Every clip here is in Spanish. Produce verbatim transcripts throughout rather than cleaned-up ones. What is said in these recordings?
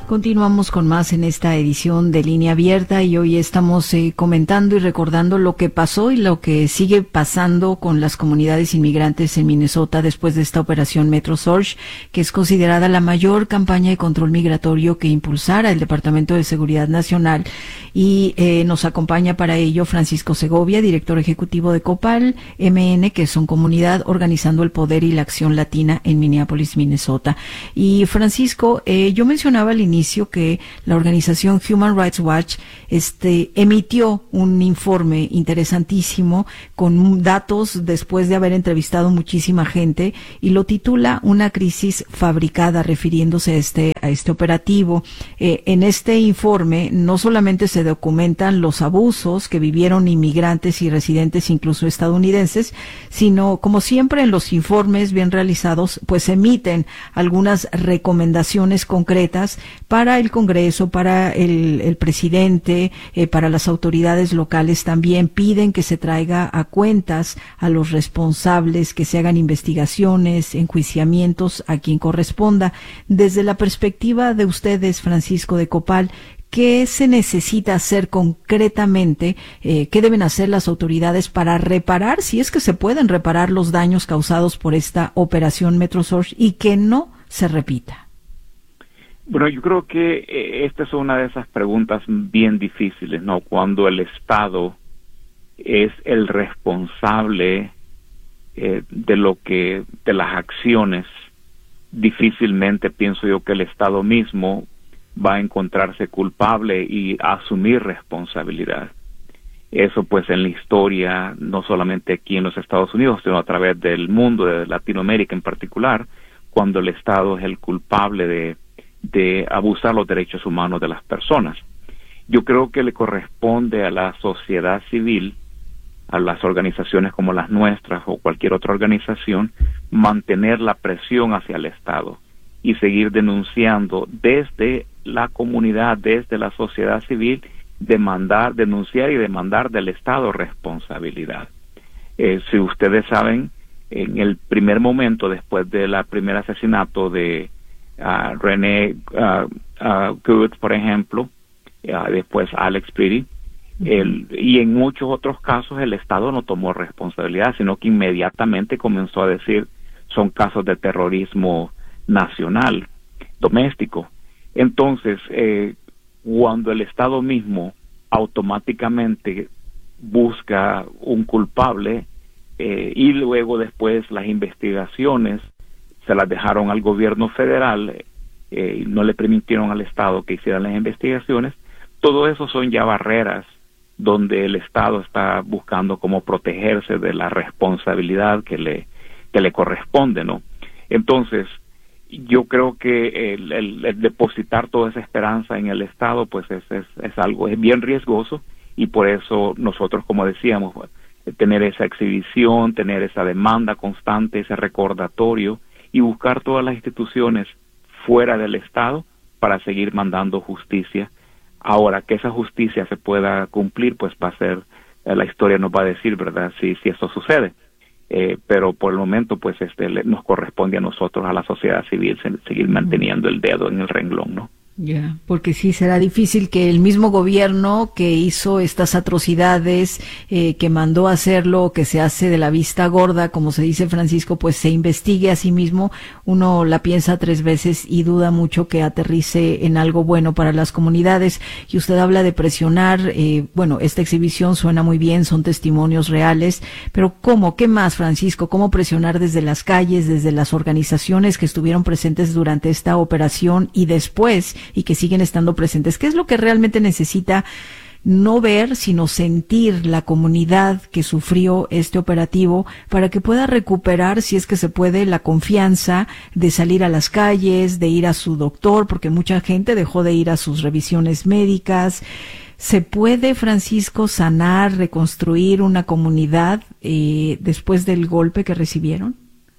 Continuamos con más en esta edición de Línea Abierta y hoy estamos eh, comentando y recordando lo que pasó y lo que sigue pasando con las comunidades inmigrantes en Minnesota después de esta operación Metro Surge, que es considerada la mayor campaña de control migratorio que impulsara el Departamento de Seguridad Nacional. Y eh, nos acompaña para ello Francisco Segovia, director ejecutivo de COPAL M N, que son Comunidad Organizando el Poder y la Acción Latina en Minneapolis, Minnesota. Y Francisco, eh, yo mencionaba al inicio que la organización Human Rights Watch este emitió un informe interesantísimo con datos después de haber entrevistado muchísima gente y lo titula Una crisis fabricada, refiriéndose a este a este operativo. Eh, en este informe no solamente se documentan los abusos que vivieron inmigrantes y residentes, incluso estadounidenses, sino, como siempre en los informes bien realizados, pues emiten algunas recomendaciones concretas para el Congreso, para el, el presidente, eh, para las autoridades locales. También piden que se traiga a cuentas a los responsables, que se hagan investigaciones, enjuiciamientos a quien corresponda. Desde la perspectiva de ustedes, Francisco, de COPAL, ¿qué se necesita hacer concretamente? Eh, ¿Qué deben hacer las autoridades para reparar, si es que se pueden reparar, los daños causados por esta operación Metro Surge y que no se repita? Bueno, yo creo que eh, esta es una de esas preguntas bien difíciles, ¿no? Cuando el Estado es el responsable eh, de lo que, de las acciones, difícilmente pienso yo que el Estado mismo va a encontrarse culpable y asumir responsabilidad. Eso pues en la historia, no solamente aquí en los Estados Unidos, sino a través del mundo, de Latinoamérica en particular, cuando el Estado es el culpable de de abusar los derechos humanos de las personas. Yo creo que le corresponde a la sociedad civil, a las organizaciones como las nuestras o cualquier otra organización, mantener la presión hacia el Estado y seguir denunciando desde la comunidad, desde la sociedad civil, demandar, denunciar y demandar del Estado responsabilidad. Eh, si ustedes saben, en el primer momento, después del primer asesinato de Uh, René uh, uh, Good, por ejemplo, uh, después Alex Pretty, el, y en muchos otros casos el Estado no tomó responsabilidad, sino que inmediatamente comenzó a decir son casos de terrorismo nacional, doméstico. Entonces, eh, cuando el Estado mismo automáticamente busca un culpable eh, y luego después las investigaciones se las dejaron al gobierno federal eh, y no le permitieron al Estado que hicieran las investigaciones, todo eso son ya barreras donde el Estado está buscando cómo protegerse de la responsabilidad que le que le corresponde, ¿no? Entonces, yo creo que el, el, el depositar toda esa esperanza en el Estado, pues es, es, es algo, es bien riesgoso, y por eso nosotros, como decíamos, tener esa exhibición, tener esa demanda constante, ese recordatorio, y buscar todas las instituciones fuera del Estado para seguir mandando justicia. Ahora, que esa justicia se pueda cumplir, pues va a ser, eh, la historia nos va a decir, ¿verdad?, si, si eso sucede. Eh, pero por el momento, pues este le, nos corresponde a nosotros, a la sociedad civil, se, seguir manteniendo el dedo en el renglón, ¿no? Ya, yeah, porque sí será difícil que el mismo gobierno que hizo estas atrocidades, eh, que mandó a hacerlo, que se hace de la vista gorda, como se dice, Francisco, pues se investigue a sí mismo. Uno la piensa tres veces y duda mucho que aterrice en algo bueno para las comunidades. Y usted habla de presionar, eh, bueno, esta exhibición suena muy bien, son testimonios reales, pero ¿cómo? ¿Qué más, Francisco? ¿Cómo presionar desde las calles, desde las organizaciones que estuvieron presentes durante esta operación y después, y que siguen estando presentes? ¿Qué es lo que realmente necesita no ver, sino sentir la comunidad que sufrió este operativo para que pueda recuperar, si es que se puede, la confianza de salir a las calles, de ir a su doctor, porque mucha gente dejó de ir a sus revisiones médicas? ¿Se puede, Francisco, sanar, reconstruir una comunidad eh, después del golpe que recibieron?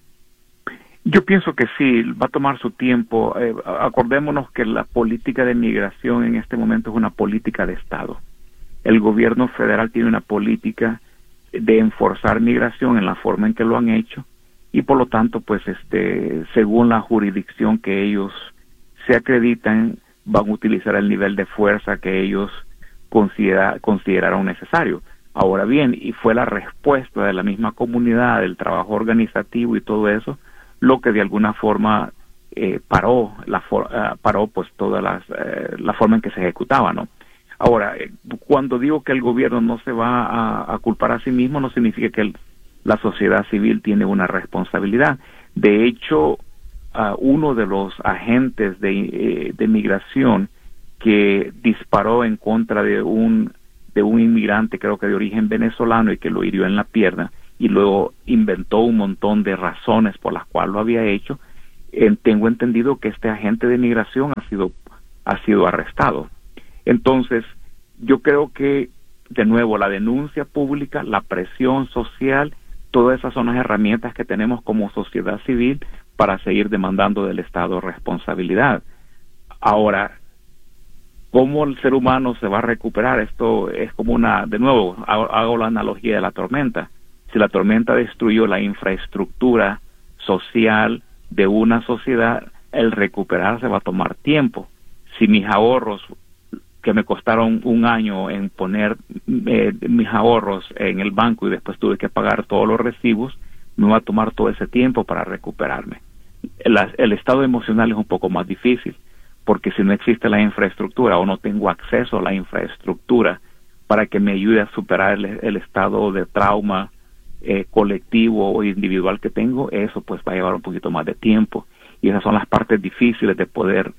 Yo pienso que sí, va a tomar su tiempo. Eh, acordémonos que la política de migración en este momento es una política de Estado. El gobierno federal tiene una política de enforzar migración en la forma en que lo han hecho, y por lo tanto, pues, este, según la jurisdicción que ellos se acreditan, van a utilizar el nivel de fuerza que ellos considera, consideraron necesario. Ahora bien, y fue la respuesta de la misma comunidad, del trabajo organizativo y todo eso, lo que de alguna forma eh, paró la for, uh, paró pues toda las, eh, la forma en que se ejecutaba, ¿no? Ahora, eh, cuando digo que el gobierno no se va a, a culpar a sí mismo, no significa que el, la sociedad civil tiene una responsabilidad. De hecho, uh, uno de los agentes de, eh, de migración que disparó en contra de un de un inmigrante, creo que de origen venezolano, y que lo hirió en la pierna, y luego inventó un montón de razones por las cuales lo había hecho, eh, tengo entendido que este agente de migración ha sido ha sido arrestado. Entonces, yo creo que, de nuevo, la denuncia pública, la presión social, todas esas son las herramientas que tenemos como sociedad civil para seguir demandando del Estado responsabilidad. Ahora, ¿cómo el ser humano se va a recuperar? Esto es como una, de nuevo, hago, hago la analogía de la tormenta. Si la tormenta destruyó la infraestructura social de una sociedad, el recuperarse va a tomar tiempo. Si mis ahorros, que me costaron un año en poner eh, mis ahorros en el banco y después tuve que pagar todos los recibos, me va a tomar todo ese tiempo para recuperarme. El, el estado emocional es un poco más difícil, porque si no existe la infraestructura o no tengo acceso a la infraestructura para que me ayude a superar el, el estado de trauma eh, colectivo o individual que tengo, eso pues va a llevar un poquito más de tiempo. Y esas son las partes difíciles de poder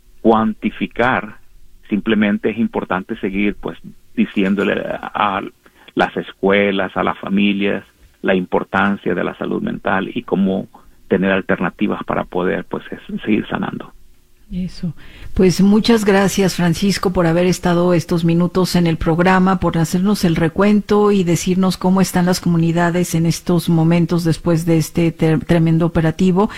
cuantificar. Simplemente es importante seguir pues diciéndole a, a las escuelas, a las familias, la importancia de la salud mental y cómo tener alternativas para poder pues es, seguir sanando. Eso. Pues muchas gracias, Francisco, por haber estado estos minutos en el programa, por hacernos el recuento y decirnos cómo están las comunidades en estos momentos después de este ter- tremendo operativo.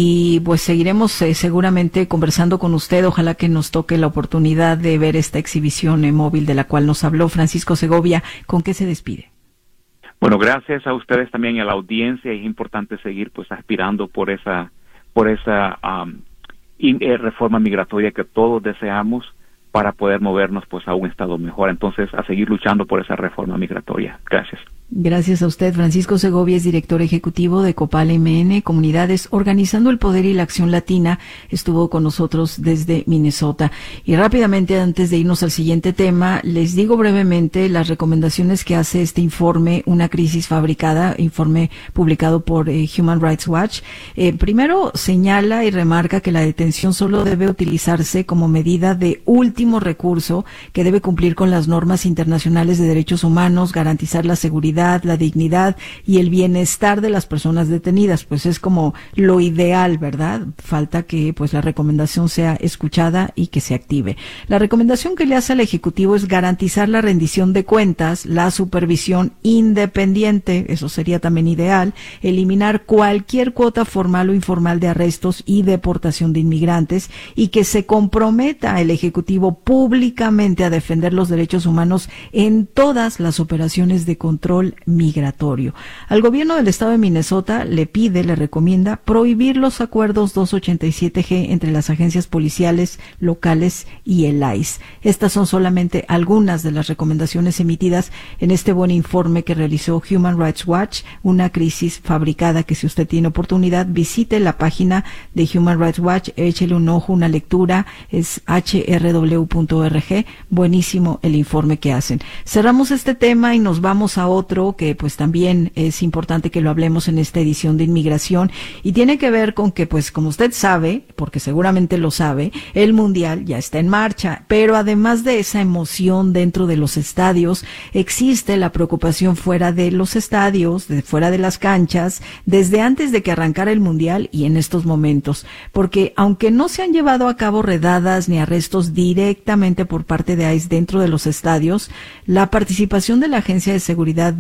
Y pues seguiremos eh, seguramente conversando con usted. Ojalá que nos toque la oportunidad de ver esta exhibición eh, móvil de la cual nos habló Francisco Segovia. ¿Con qué se despide? Bueno, gracias a ustedes también y a la audiencia. Es importante seguir pues aspirando por esa, por esa, um, y eh, reforma migratoria que todos deseamos para poder movernos pues a un estado mejor. Entonces, a seguir luchando por esa reforma migratoria. Gracias. Gracias a usted. Francisco Segovia es director ejecutivo de Copal M N, Comunidades Organizando el Poder y la Acción Latina. Estuvo con nosotros desde Minnesota. Y rápidamente, antes de irnos al siguiente tema, les digo brevemente las recomendaciones que hace este informe, Una crisis fabricada, informe publicado por eh, Human Rights Watch. Eh, primero, señala y remarca que la detención solo debe utilizarse como medida de último recurso, que debe cumplir con las normas internacionales de derechos humanos, garantizar la seguridad, la dignidad y el bienestar de las personas detenidas. Pues es como lo ideal, ¿verdad? Falta que pues la recomendación sea escuchada y que se active. La recomendación que le hace al Ejecutivo es garantizar la rendición de cuentas, la supervisión independiente, eso sería también ideal, eliminar cualquier cuota formal o informal de arrestos y deportación de inmigrantes, y que se comprometa el Ejecutivo públicamente a defender los derechos humanos en todas las operaciones de control migratorio. Al gobierno del estado de Minnesota le pide, le recomienda prohibir los acuerdos doscientos ochenta y siete G entre las agencias policiales locales y el I C E. Estas son solamente algunas de las recomendaciones emitidas en este buen informe que realizó Human Rights Watch, Una crisis fabricada, que si usted tiene oportunidad visite la página de Human Rights Watch, échele un ojo, una lectura, es hache erre doble u punto org. Buenísimo el informe que hacen. Cerramos este tema y nos vamos a otro que pues también es importante que lo hablemos en esta edición de Inmigración, y tiene que ver con que pues como usted sabe, porque seguramente lo sabe, el Mundial ya está en marcha, pero además de esa emoción dentro de los estadios, existe la preocupación fuera de los estadios, de fuera de las canchas, desde antes de que arrancara el Mundial y en estos momentos, porque aunque no se han llevado a cabo redadas ni arrestos directamente por parte de I C E dentro de los estadios, la participación de la Agencia de Seguridad de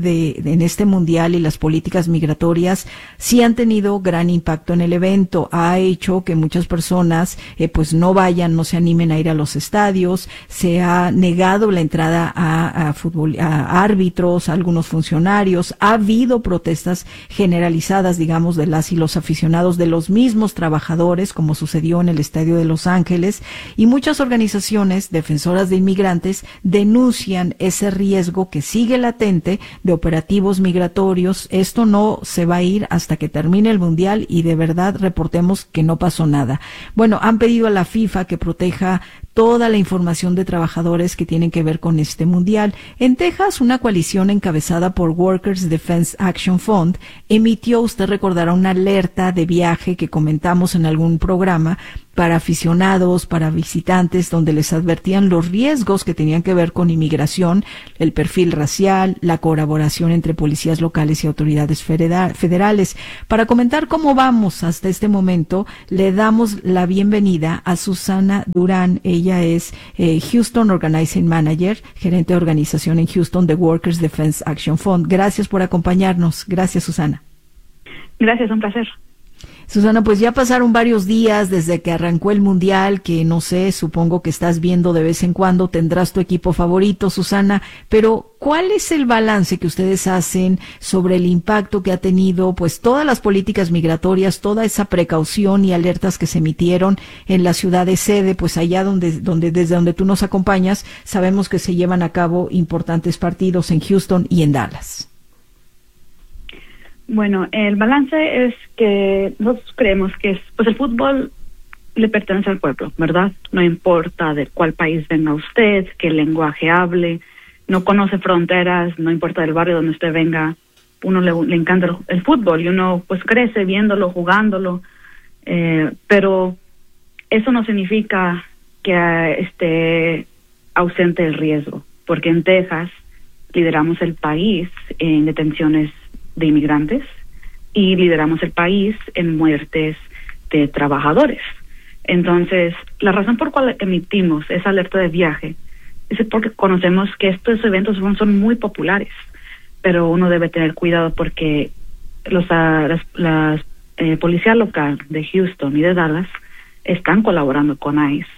de, de en este mundial y las políticas migratorias sí han tenido gran impacto en el evento. Ha hecho que muchas personas eh, pues no vayan, no se animen a ir a los estadios. Se ha negado la entrada a, a fútbol, a árbitros, a algunos funcionarios. Ha habido protestas generalizadas, digamos, de las y los aficionados, de los mismos trabajadores, como sucedió en el estadio de Los Ángeles, y muchas organizaciones defensoras de inmigrantes denuncian ese riesgo que sigue latente de operativos migratorios. Esto no se va a ir hasta que termine el mundial y de verdad reportemos que no pasó nada. Bueno, han pedido a la FIFA que proteja toda la información de trabajadores que tienen que ver con este mundial. En Texas, una coalición encabezada por Workers Defense Action Fund emitió, usted recordará, una alerta de viaje que comentamos en algún programa para aficionados, para visitantes, donde les advertían los riesgos que tenían que ver con inmigración, el perfil racial, la colaboración entre policías locales y autoridades federales. Para comentar cómo vamos hasta este momento, le damos la bienvenida a Susana Durán. Ella es eh, Houston Organizing Manager, gerente de organización en Houston de Workers Defense Action Fund. Gracias por acompañarnos. Gracias, Susana. Gracias, un placer. Susana, pues ya pasaron varios días desde que arrancó el Mundial, que no sé, supongo que estás viendo de vez en cuando, tendrás tu equipo favorito, Susana, pero ¿cuál es el balance que ustedes hacen sobre el impacto que ha tenido, pues, todas las políticas migratorias, toda esa precaución y alertas que se emitieron en la ciudad de sede, pues allá donde, donde, desde donde tú nos acompañas, sabemos que se llevan a cabo importantes partidos en Houston y en Dallas? Bueno, el balance es que nosotros creemos que es, pues el fútbol le pertenece al pueblo, ¿verdad? No importa de cuál país venga usted, qué lenguaje hable, no conoce fronteras, no importa del barrio donde usted venga, uno le, le encanta el, el fútbol y uno pues crece viéndolo, jugándolo, eh, pero eso no significa que uh, esté ausente el riesgo, porque en Texas lideramos el país en detenciones de inmigrantes y lideramos el país en muertes de trabajadores. Entonces, la razón por cual emitimos esa alerta de viaje es porque conocemos que estos eventos son, son muy populares, pero uno debe tener cuidado porque los uh, las, las eh, policía local de Houston y de Dallas están colaborando con ICE.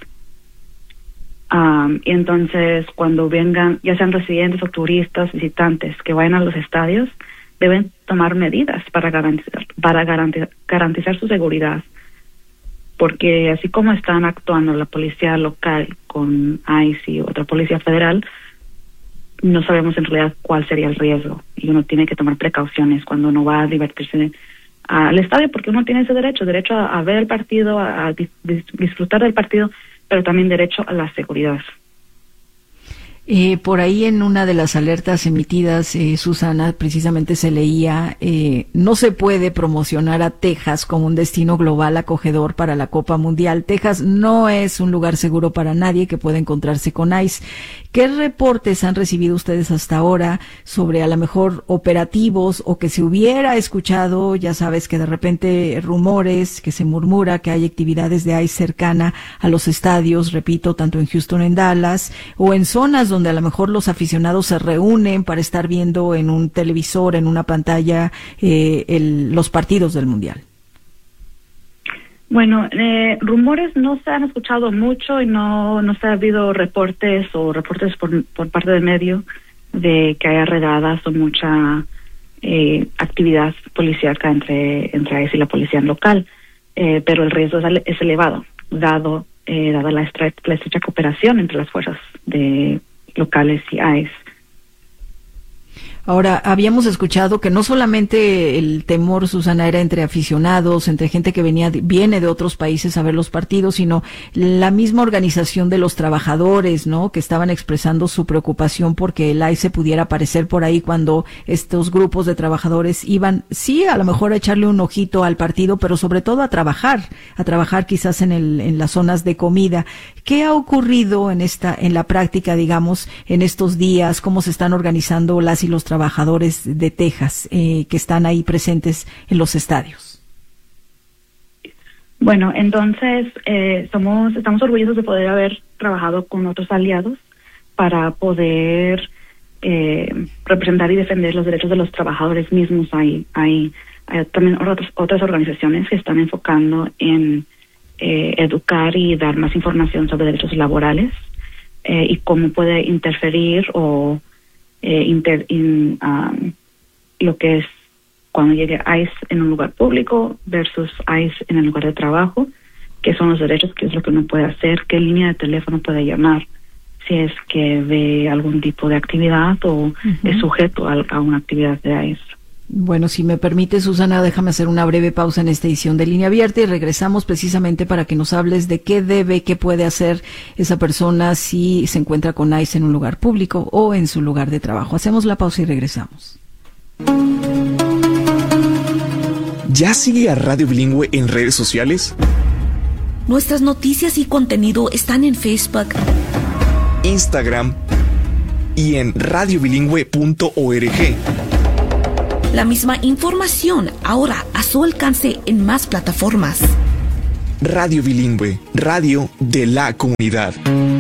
Um, y entonces, cuando vengan, ya sean residentes o turistas, visitantes que vayan a los estadios, deben tomar medidas para garantizar, para garantizar, garantizar su seguridad, porque así como están actuando la policía local con ICE y otra policía federal, no sabemos en realidad cuál sería el riesgo y uno tiene que tomar precauciones cuando uno va a divertirse al estadio, porque uno tiene ese derecho, derecho a, a ver el partido, a, a dis, disfrutar del partido, pero también derecho a la seguridad. Eh, por ahí en una de las alertas emitidas, eh, Susana, precisamente se leía, eh, no se puede promocionar a Texas como un destino global acogedor para la Copa Mundial. Texas no es un lugar seguro para nadie que pueda encontrarse con ICE. ¿Qué reportes han recibido ustedes hasta ahora sobre a lo mejor operativos o que se hubiera escuchado, ya sabes que de repente rumores, que se murmura que hay actividades de ICE cercana a los estadios, repito, tanto en Houston, en Dallas, o en zonas donde a lo mejor los aficionados se reúnen para estar viendo en un televisor, en una pantalla, eh, el, los partidos del Mundial? Bueno, eh, rumores no se han escuchado mucho y no no se ha habido reportes o reportes por, por parte del medio de que haya redadas o mucha eh, actividad policíaca entre entre ICE y la policía local, eh, pero el riesgo es, es elevado, dado eh, dada la, estre la estrecha cooperación entre las fuerzas de locales y ICE. Ahora, habíamos escuchado que no solamente el temor, Susana, era entre aficionados, entre gente que venía viene de otros países a ver los partidos, sino la misma organización de los trabajadores, ¿no?, que estaban expresando su preocupación porque el ICE pudiera aparecer por ahí cuando estos grupos de trabajadores iban, sí, a lo mejor a echarle un ojito al partido, pero sobre todo a trabajar, a trabajar quizás en el, en las zonas de comida. ¿Qué ha ocurrido en esta, en la práctica, digamos, en estos días? ¿Cómo se están organizando las y los trabajadores de Texas eh, que están ahí presentes en los estadios? Bueno, entonces eh, somos estamos orgullosos de poder haber trabajado con otros aliados para poder eh, representar y defender los derechos de los trabajadores mismos. Hay, hay, hay también otras, otras organizaciones que están enfocando en eh, educar y dar más información sobre derechos laborales eh, y cómo puede interferir o eh, inter, in, um, lo que es cuando llegue ICE en un lugar público versus ICE en el lugar de trabajo, qué son los derechos, qué es lo que uno puede hacer, qué línea de teléfono puede llamar si es que ve algún tipo de actividad o uh-huh. es sujeto a, a una actividad de ICE. Bueno, si me permite, Susana, déjame hacer una breve pausa en esta edición de Línea Abierta y regresamos precisamente para que nos hables de qué debe, qué puede hacer esa persona si se encuentra con ICE en un lugar público o en su lugar de trabajo. Hacemos la pausa y regresamos. ¿Ya sigue a Radio Bilingüe en redes sociales? Nuestras noticias y contenido están en Facebook, Instagram y en radio bilingüe punto org. La misma información ahora a su alcance en más plataformas. Radio Bilingüe, radio de la comunidad.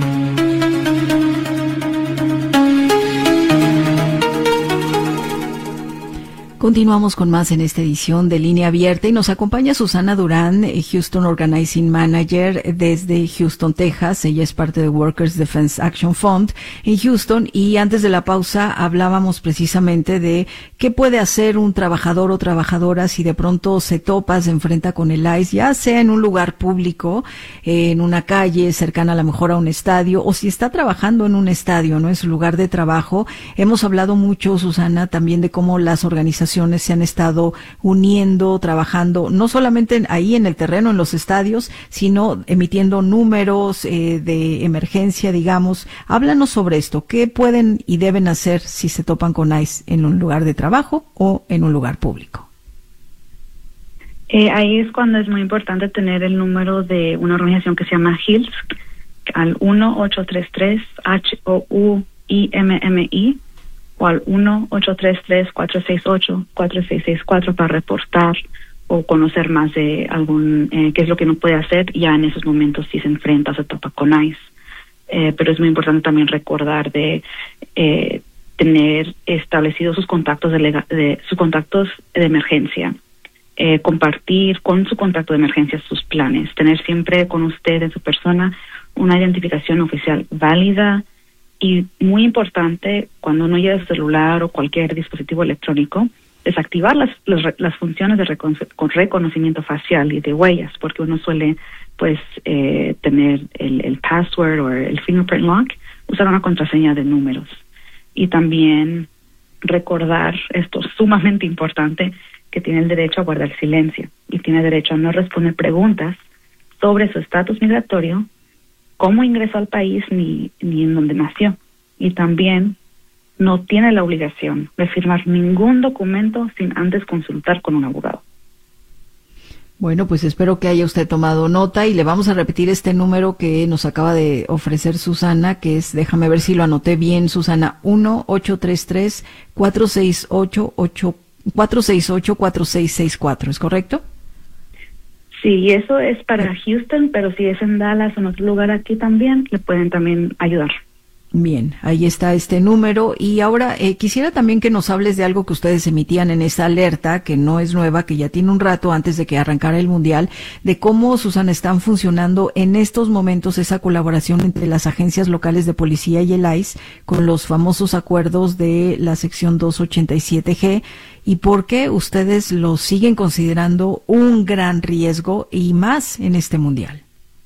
Continuamos con más en esta edición de Línea Abierta y nos acompaña Susana Durán, Houston Organizing Manager desde Houston, Texas. Ella es parte de Workers Defense Action Fund en Houston y antes de la pausa hablábamos precisamente de qué puede hacer un trabajador o trabajadora si de pronto se topa, se enfrenta con el ICE, ya sea en un lugar público, eh, en una calle cercana a lo mejor a un estadio o si está trabajando en un estadio, ¿no? En su lugar de trabajo. Hemos hablado mucho, Susana, también de cómo las organizaciones se han estado uniendo, trabajando, no solamente en, ahí en el terreno, en los estadios, sino emitiendo números eh, de emergencia, digamos. Háblanos sobre esto. ¿Qué pueden y deben hacer si se topan con ICE en un lugar de trabajo o en un lugar público? Eh, ahí es cuando es muy importante tener el número de una organización que se llama H I L S, al uno ocho tres tres H O U I M M I, o al uno ocho tres tres cuatro seis ocho cuatro seis seis cuatro para reportar o conocer más de algún, eh, qué es lo que uno puede hacer ya en esos momentos si se enfrenta o se topa con ICE. Eh, pero es muy importante también recordar de eh, tener establecidos sus contactos de, lega- de sus contactos de emergencia, eh, compartir con su contacto de emergencia sus planes, tener siempre con usted en su persona una identificación oficial válida. Y muy importante, cuando uno lleva su celular o cualquier dispositivo electrónico, desactivar las, las, las funciones de recon, con reconocimiento facial y de huellas, porque uno suele pues eh, tener el, el password o el fingerprint lock, usar una contraseña de números. Y también recordar, esto es sumamente importante, que tiene el derecho a guardar silencio y tiene derecho a no responder preguntas sobre su estatus migratorio, cómo ingresó al país ni, ni en dónde nació. Y también no tiene la obligación de firmar ningún documento sin antes consultar con un abogado. Bueno, pues espero que haya usted tomado nota y le vamos a repetir este número que nos acaba de ofrecer Susana, que es, déjame ver si lo anoté bien, Susana, uno ocho tres tres cuatro seis ocho cuatro seis seis cuatro, ¿es correcto? Sí, eso es para Houston, pero si es en Dallas o en otro lugar aquí también, le pueden también ayudar. Bien, ahí está este número. Y ahora eh, quisiera también que nos hables de algo que ustedes emitían en esa alerta, que no es nueva, que ya tiene un rato antes de que arrancara el Mundial, de cómo, Susana, están funcionando en estos momentos esa colaboración entre las agencias locales de policía y el ICE con los famosos acuerdos de la sección doscientos ochenta y siete G y por qué ustedes lo siguen considerando un gran riesgo y más en este Mundial.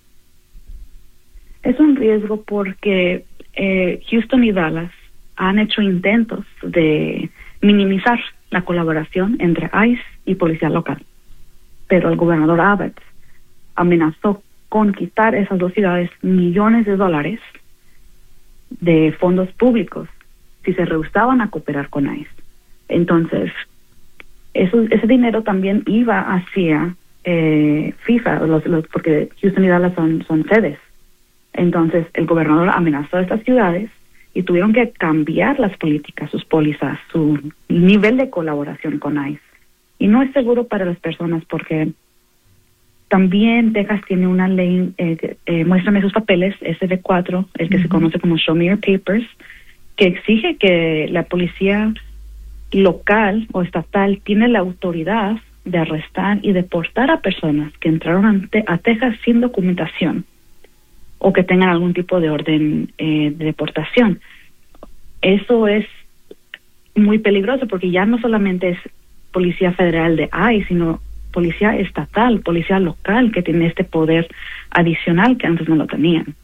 Es un riesgo porque Eh, Houston y Dallas han hecho intentos de minimizar la colaboración entre ICE y policía local, pero el gobernador Abbott amenazó con quitar esas dos ciudades millones de dólares de fondos públicos si se rehusaban a cooperar con ICE. Entonces, eso, ese dinero también iba hacia eh, FIFA, los, los, porque Houston y Dallas son, son sedes. Entonces, el gobernador amenazó a estas ciudades y tuvieron que cambiar las políticas, sus pólizas, su nivel de colaboración con ICE. Y no es seguro para las personas porque también Texas tiene una ley, eh, eh, muéstrame sus papeles, S B cuatro, el que uh-huh. se conoce como Show Me Your Papers, que exige que la policía local o estatal tiene la autoridad de arrestar y deportar a personas que entraron ante, a Texas sin documentación o que tengan algún tipo de orden eh, de deportación. Eso es muy peligroso porque ya no solamente es policía federal de I C E, sino policía estatal, policía local que tiene este poder adicional que antes no lo tenían.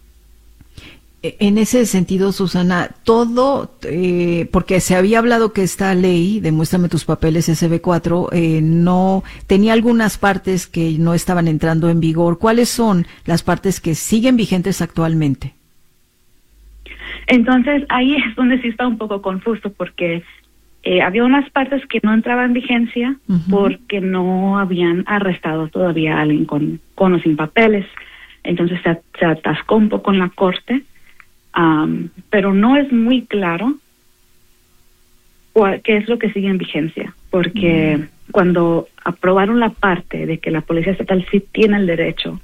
En ese sentido, Susana, todo, eh, porque se había hablado que esta ley, Demuéstrame tus papeles S B cuatro, eh, no tenía algunas partes que no estaban entrando en vigor. ¿Cuáles son las partes que siguen vigentes actualmente? Entonces, ahí es donde sí está un poco confuso, porque eh, había unas partes que no entraban en vigencia uh-huh. porque no habían arrestado todavía a alguien con, con o sin papeles. Entonces se, se atascó un poco en la corte. Um, pero no es muy claro cuál, qué es lo que sigue en vigencia, porque mm. cuando aprobaron la parte de que la policía estatal sí tiene el derecho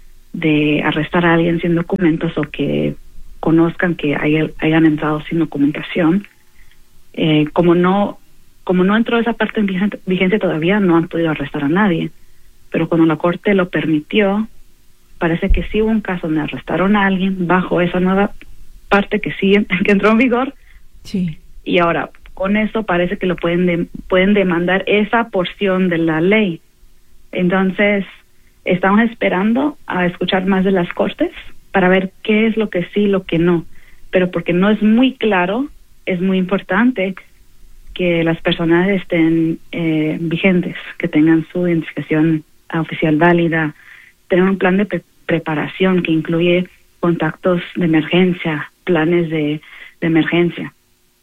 de arrestar a alguien sin documentos o que conozcan que hay, hayan entrado sin documentación, eh, como no como no entró esa parte en vigencia, vigencia todavía, no han podido arrestar a nadie, pero cuando la corte lo permitió, parece que sí hubo un caso donde arrestaron a alguien bajo esa nueva parte que sí que entró en vigor. Sí. Y ahora con eso parece que lo pueden de, pueden demandar esa porción de la ley. Entonces estamos esperando a escuchar más de las cortes para ver qué es lo que sí, lo que no. Pero porque no es muy claro, es muy importante que las personas estén eh, vigentes, que tengan su identificación oficial válida, tener un plan de pre- preparación que incluye contactos de emergencia, planes de, de emergencia.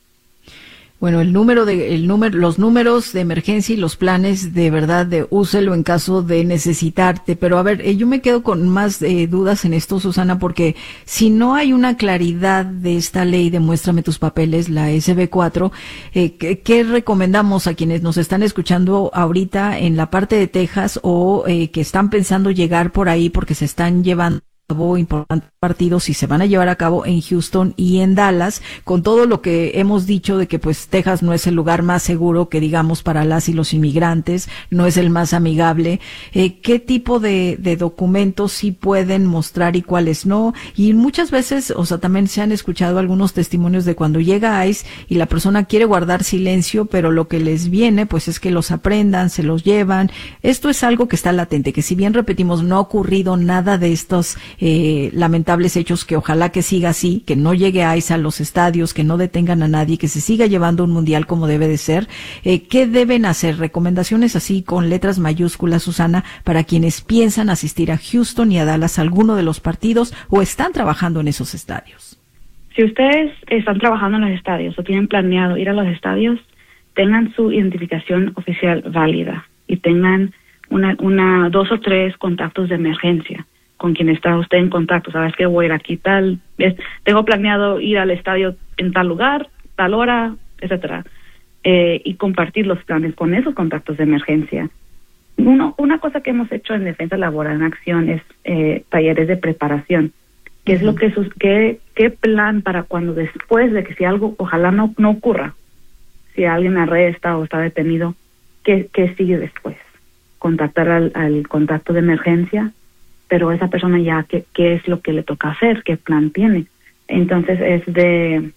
Bueno, el número de el número los números de emergencia y los planes de verdad de úselo en caso de necesitarte, pero a ver, eh, yo me quedo con más eh, dudas en esto, Susana, porque si no hay una claridad de esta ley de Muéstrame tus papeles, la S B cuatro, eh, ¿qué, qué recomendamos a quienes nos están escuchando ahorita en la parte de Texas o eh, que están pensando llegar por ahí porque se están llevando importantes partidos y se van a llevar a cabo en Houston y en Dallas, con todo lo que hemos dicho de que pues Texas no es el lugar más seguro que digamos para las y los inmigrantes, no es el más amigable? Eh, ¿qué tipo de, de documentos sí pueden mostrar y cuáles no? Y muchas veces, o sea, también se han escuchado algunos testimonios de cuando llega ICE y la persona quiere guardar silencio, pero lo que les viene pues es que los aprendan, se los llevan. Esto es algo que está latente, que si bien repetimos, no ha ocurrido nada de estos Eh, lamentables hechos, que ojalá que siga así, que no llegue a ICE a los estadios, que no detengan a nadie, que se siga llevando un mundial como debe de ser. Eh, ¿Qué deben hacer? Recomendaciones así con letras mayúsculas, Susana, para quienes piensan asistir a Houston y a Dallas a alguno de los partidos o están trabajando en esos estadios. Si ustedes están trabajando en los estadios o tienen planeado ir a los estadios, tengan su identificación oficial válida y tengan una, una dos o tres contactos de emergencia con quien está usted en contacto. Sabes que voy a ir aquí tal, es, tengo planeado ir al estadio en tal lugar, tal hora, etcétera, eh, y compartir los planes con esos contactos de emergencia. Uno, una cosa que hemos hecho en Defensa Laboral en Acción es eh, talleres de preparación. ¿Qué uh-huh. es lo que sus, qué, qué plan para cuando después de que si algo ojalá no no ocurra, si alguien arresta o está detenido, qué qué sigue después? Contactar al, al contacto de emergencia, pero esa persona ya qué, qué es lo que le toca hacer, qué plan tiene. Entonces es de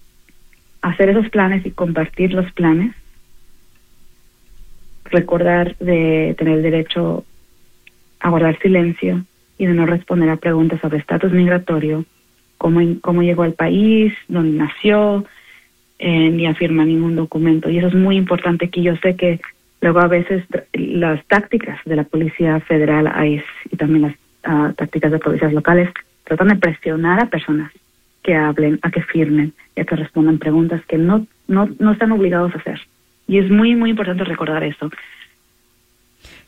hacer esos planes y compartir los planes, recordar de tener derecho a guardar silencio y de no responder a preguntas sobre estatus migratorio, cómo, cómo llegó al país, dónde nació, eh, ni afirma ningún documento. Y eso es muy importante, que yo sé que luego a veces las tácticas de la Policía Federal I C E y también las uh, tácticas de policías locales tratan de presionar a personas que hablen, a que firmen y a que respondan preguntas que no, no, no están obligados a hacer. Y es muy, muy importante recordar eso.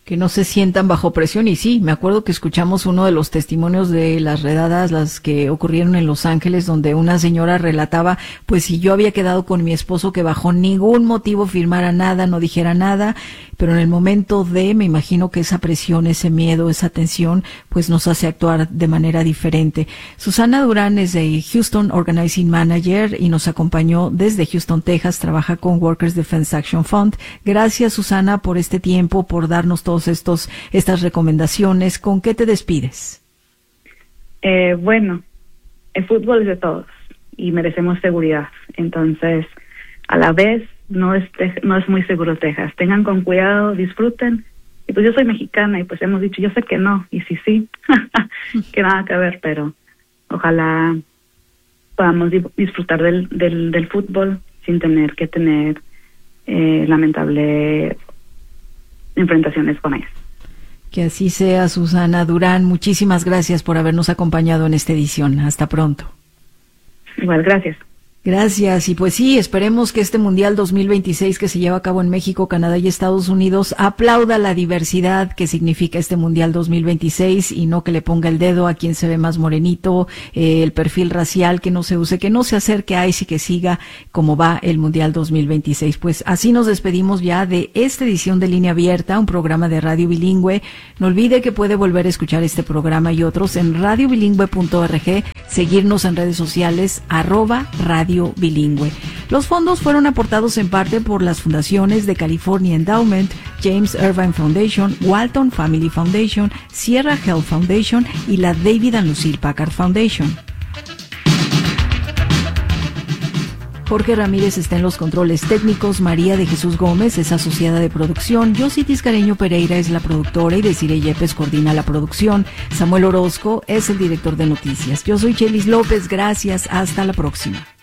Que no se sientan bajo presión. Y sí, me acuerdo que escuchamos uno de los testimonios de las redadas, las que ocurrieron en Los Ángeles, donde una señora relataba, pues si yo había quedado con mi esposo que bajo ningún motivo firmara nada, no dijera nada, pero en el momento de, me imagino que esa presión, ese miedo, esa tensión, pues nos hace actuar de manera diferente. Susana Durán es de Houston Organizing Manager y nos acompañó desde Houston, Texas, trabaja con Workers Defense Action Fund. Gracias, Susana, por este tiempo, por darnos todo estos estas recomendaciones. ¿Con qué te despides? Eh, bueno, el fútbol es de todos y merecemos seguridad. Entonces, a la vez, no es no es muy seguro Texas. Tengan con cuidado, disfruten. Y pues yo soy mexicana y pues hemos dicho, yo sé que no, y sí, sí, que nada que ver, pero ojalá podamos di- disfrutar del, del, del fútbol sin tener que tener eh, lamentable enfrentaciones con ellos. Que así sea, Susana Durán. Muchísimas gracias por habernos acompañado en esta edición. Hasta pronto. Igual, gracias. Gracias. Y pues sí, esperemos que este Mundial dos mil veintiséis que se lleva a cabo en México, Canadá y Estados Unidos aplauda la diversidad que significa este Mundial dos mil veintiséis y no que le ponga el dedo a quien se ve más morenito, eh, el perfil racial, que no se use, que no se acerque a ese y que siga como va el Mundial dos mil veintiséis. Pues así nos despedimos ya de esta edición de Línea Abierta, un programa de radio bilingüe. No olvide que puede volver a escuchar este programa y otros en radio bilingüe punto org, seguirnos en redes sociales, arroba radio bilingüe. Los fondos fueron aportados en parte por las fundaciones de California Endowment, James Irvine Foundation, Walton Family Foundation, Sierra Health Foundation y la David and Lucille Packard Foundation. Jorge Ramírez está en los controles técnicos, María de Jesús Gómez es asociada de producción, Yossi Tiscareño Pereira es la productora y Desiree Yepes coordina la producción, Samuel Orozco es el director de noticias. Yo soy Chelis López, gracias, hasta la próxima.